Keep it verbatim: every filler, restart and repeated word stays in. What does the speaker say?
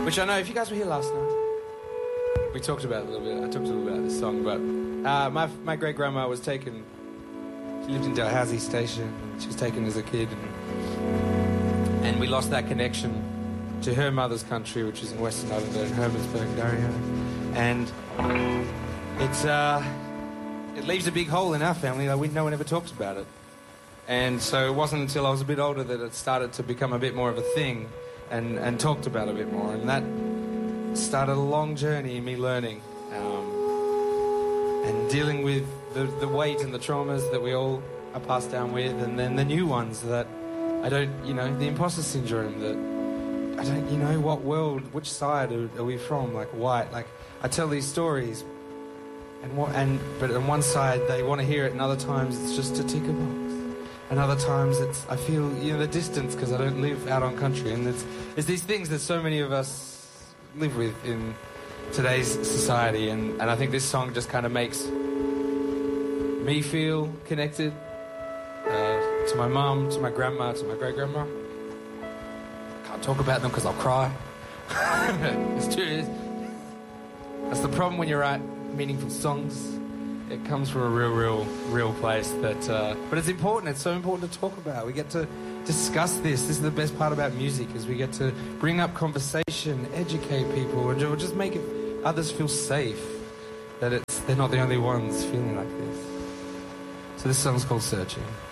Which I know, if you guys were here last night, we talked about it a little bit. I talked a little bit about this song, but uh, my my great grandma was taken. She lived in Dalhousie Station. She was taken as a kid, and, and we lost that connection to her mother's country, which is in Western Ireland, in Hermannsburg area, and it's uh, it leaves a big hole in our family. Like we, no one ever talks about it, and so it wasn't until I was a bit older that it started to become a bit more of a thing. And, and talked about it a bit more, and that started a long journey in me learning um, and dealing with the, the weight and the traumas that we all are passed down with, and then the new ones that I don't, you know, the imposter syndrome that I don't, you know, what world, which side are, are we from? Like white, like I tell these stories, and what, and but on one side they want to hear it, and other times it's just to tick a box. And other times it's, I feel, you know, the distance because I don't live out on country. And it's, it's these things that so many of us live with in today's society. And, and I think this song just kind of makes me feel connected uh, to my mum, to my grandma, to my great-grandma. Can't talk about them because I'll cry. It's true. That's the problem when you write meaningful songs. It comes from a real, real, real place that... Uh, but it's important. It's so important to talk about. We get to discuss this. This is the best part about music, is we get to bring up conversation, educate people, and just make it, others feel safe, that it's they're not the only ones feeling like this. So this song's called Searching.